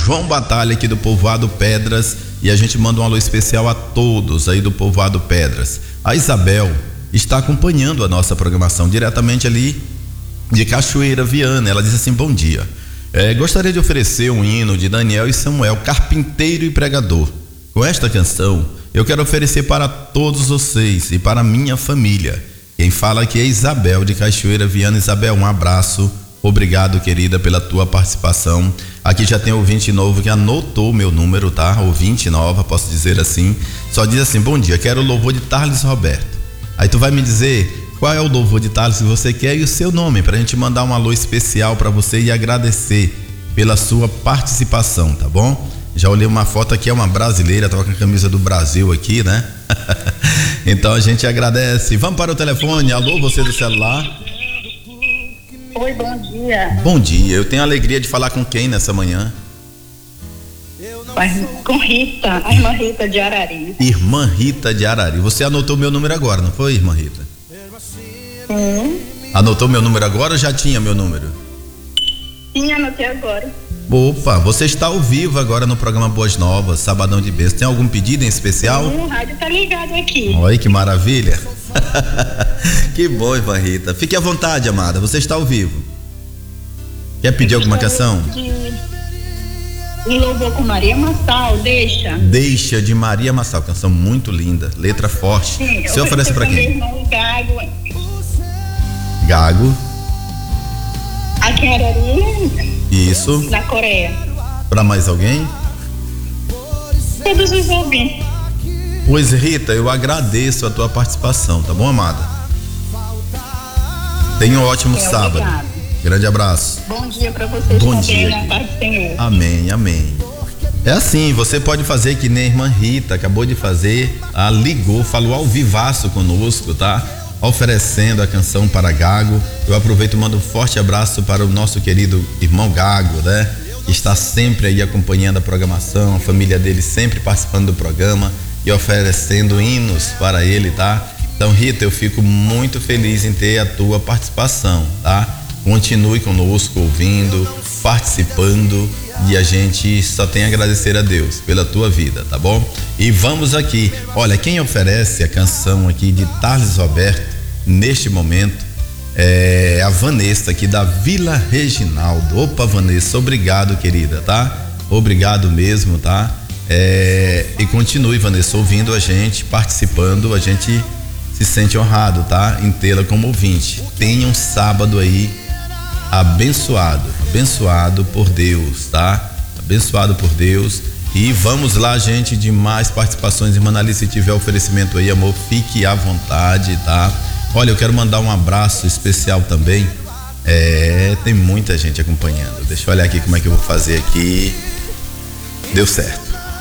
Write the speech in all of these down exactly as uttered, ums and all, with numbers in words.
João Batalha aqui do Povoado Pedras, e a gente manda um alô especial a todos aí do Povoado Pedras. A Isabel está acompanhando a nossa programação diretamente ali de Cachoeira Viana. Ela diz assim: bom dia, é, gostaria de oferecer um hino de Daniel e Samuel, carpinteiro e pregador. Com esta canção eu quero oferecer para todos vocês e para minha família. Quem fala aqui é Isabel de Cachoeira Viana. Isabel, um abraço, obrigado, querida, pela tua participação. Aqui já tem ouvinte novo que anotou meu número, tá? Ouvinte nova, posso dizer assim. Só diz assim: bom dia, quero o louvor de Thales Roberto. Aí tu vai me dizer qual é o louvor de Thales que você quer e o seu nome, pra gente mandar um alô especial para você e agradecer pela sua participação, tá bom? Já olhei uma foto aqui, é uma brasileira, tava com a camisa do Brasil aqui, né? Então a gente agradece. Vamos para o telefone. Alô, você do celular? Oi, bom dia. Bom dia, eu tenho a alegria de falar com quem nessa manhã? Com Rita, a irmã Rita de Arari. Irmã Rita de Arari. Você anotou meu número agora, não foi, irmã Rita? Sim. Anotou meu número agora ou já tinha meu número? Sim, anotei agora. Opa, você está ao vivo agora no programa Boas Novas, Sabadão de Bênção. Tem algum pedido em especial? Sim, o rádio tá ligado aqui. Olha que maravilha. Que bom, irmã Rita. Fique à vontade, amada, você está ao vivo. Quer pedir alguma canção? Um louvor com Maria Massal, deixa. Deixa, de Maria Massal, canção muito linda, letra forte. Sim, você oferece para quem? Irmão Gago. Gago. Aqui em Arari. Isso. Na Coreia. Para mais alguém? Todos os ouvintes. Pois, Rita, eu agradeço a tua participação, tá bom, amada? Tenha um ótimo é, sábado. Obrigado. Grande abraço. Bom dia para vocês. Bom também, dia. Na paz do Senhor. Amém, amém. É assim, você pode fazer que nem a irmã Rita acabou de fazer, a ligou, falou ao vivaço conosco, tá? Oferecendo a canção para Gago. Eu aproveito e mando um forte abraço para o nosso querido irmão Gago, né? Que está sempre aí acompanhando a programação, a família dele sempre participando do programa e oferecendo hinos para ele, tá? Então, Rita, eu fico muito feliz em ter a tua participação, tá? Continue conosco, ouvindo, participando, e a gente só tem a agradecer a Deus pela tua vida, tá bom? E vamos aqui, olha, quem oferece a canção aqui de Thales Roberto neste momento é a Vanessa aqui da Vila Reginaldo. Opa, Vanessa, obrigado, querida, tá? Obrigado mesmo, tá? É, e continue, Vanessa, ouvindo a gente, participando, a gente se sente honrado, tá? Em tê-la como ouvinte. Tenha um sábado aí abençoado, abençoado por Deus, tá? Abençoado por Deus. E vamos lá, gente, de mais participações. Irmã Alice, se tiver oferecimento aí, amor, fique à vontade, tá? Olha, eu quero mandar um abraço especial também. É, tem muita gente acompanhando. Deixa eu olhar aqui como é que eu vou fazer aqui. Deu certo.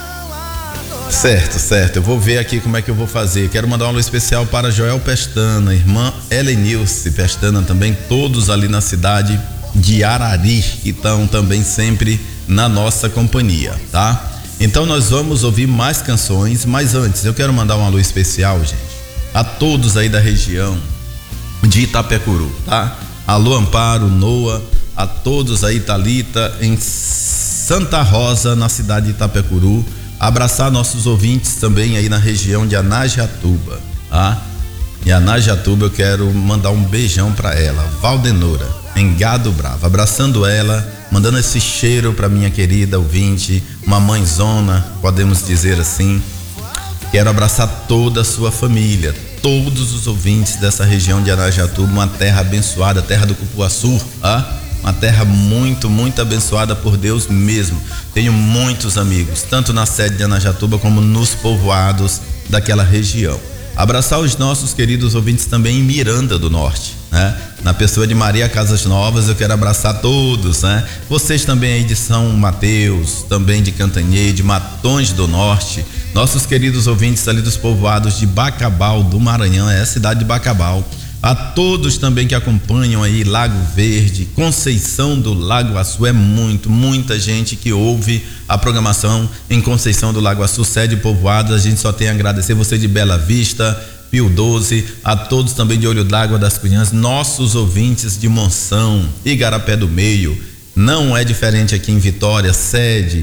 Certo, certo. Eu vou ver aqui como é que eu vou fazer. Quero mandar um alô especial para Joel Pestana, irmã Helenilce Pestana também, todos ali na cidade de Arari, que estão também sempre na nossa companhia, tá? Então nós vamos ouvir mais canções, mas antes eu quero mandar um alô especial, gente, a todos aí da região de Itapecuru, tá? Alô Amparo, Noa, a todos aí, Thalita, em Santa Rosa, na cidade de Itapecuru. Abraçar nossos ouvintes também aí na região de Anajatuba, tá? E Anajatuba eu quero mandar um beijão para ela, Valdenora, em Gado Bravo, abraçando ela, mandando esse cheiro para minha querida ouvinte, uma mãezona, podemos dizer assim. Quero abraçar toda a sua família, todos os ouvintes dessa região de Anajatuba, uma terra abençoada, terra do cupuaçu, tá? Uma terra muito, muito abençoada por Deus mesmo. Tenho muitos amigos, tanto na sede de Anajatuba como nos povoados daquela região. Abraçar os nossos queridos ouvintes também em Miranda do Norte, né? Na pessoa de Maria Casas Novas, eu quero abraçar todos, né? Vocês também aí de São Mateus, também de Cantanhede, de Matões do Norte, nossos queridos ouvintes ali dos povoados de Bacabal do Maranhão, é a cidade de Bacabal. A todos também que acompanham aí Lago Verde, Conceição do Lago Açu, é muito, muita gente que ouve a programação em Conceição do Lago Açu, sede povoados. A gente só tem a agradecer, você de Bela Vista, Pio doze, a todos também de Olho d'Água das Cunhãs, nossos ouvintes de Monção, Igarapé do Meio. Não é diferente aqui em Vitória, sede